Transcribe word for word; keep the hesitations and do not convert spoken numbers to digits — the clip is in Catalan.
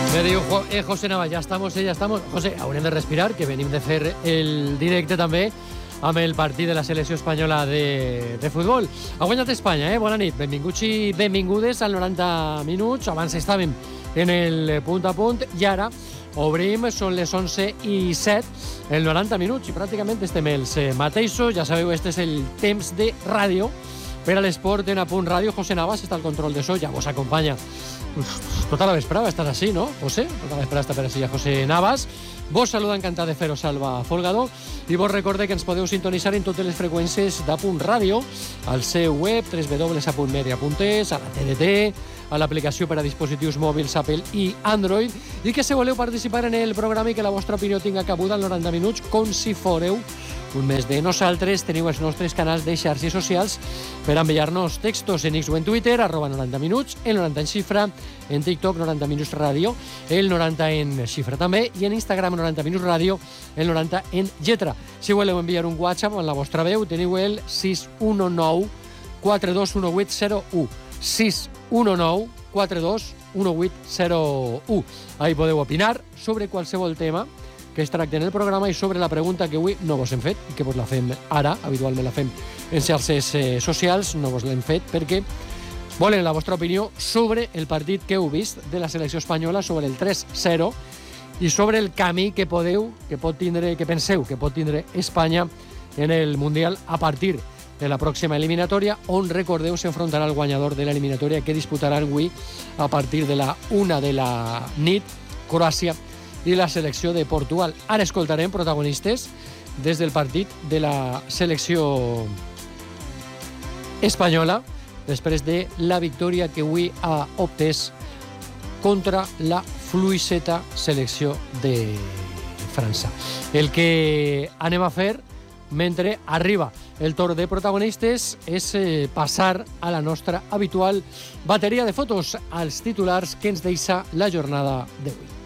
Me diu eh, José Navas, ja estamos, eh, ja estamos. José, haurem de respirar, que venim de fer el directe també amb el partit de la selecció espanyola de, de futbol. Ha guanyat Espanya, eh? Bona nit. Benvinguts i benvingudes al noranta minuts. Abans estàvem en el punt a punt i ara obrim, són les onze i set, el noranta minuts, i pràcticament estem els mateixos. Ja sabeu, este és el temps de ràdio per a l'esport en A Punt Ràdio. José Navas està al control de so, ja vos acompanya tota la vesprada, estàs així, no, José? Tota la vesprada està per així, José Navas. Vos saluda, encantat de fer-ho, Salva Folgado, i vos recorde que ens podeu sintonitzar en totes les freqüències d'A Punt Ràdio, al seu web, w w w punt a punt media punt es, a la T D T, a l'aplicació per a dispositius mòbils Apple i Android, i que si voleu participar en el programa i que la vostra opinió tinga cabuda al noranta minuts, com si fóreu un mes de nosaltres, teniu els nostres canals de xarxes socials per enviar-nos textos en X o en Twitter, arroba noranta minuts, el noranta en xifra, en TikTok noranta minuts ràdio, el noranta en xifra també, i en Instagram noranta minuts ràdio, el noranta en lletra. Si voleu enviar un WhatsApp amb la vostra veu, teniu el sis u nou quatre dos u vuit zero u, sis u nou quatre dos u vuit zero u. Ahí podeu opinar sobre qualsevol tema que es tracta en el programa i sobre la pregunta que avui no vos hem fet i que vos la fem ara, habitualment la fem en xarxes eh, socials, no vos l'hem fet perquè volen la vostra opinió sobre el partit que heu vist de la selecció espanyola, sobre el tres zero i sobre el camí que podeu, que pot tindre, que penseu que pot tindre Espanya en el Mundial a partir de la pròxima eliminatòria, on, recordeu, s'enfrontarà el guanyador de l'eliminatòria que disputaran avui a partir de la una de la nit, Croàcia i la selecció de Portugal. Ara escoltarem protagonistes des del partit de la selecció espanyola després de la victòria que avui ha obtès contra la fluixeta selecció de França. El que anem a fer mentre arriba el torn de protagonistes és eh, passar a la nostra habitual bateria de fotos, als titulars que ens deixa la jornada d'avui.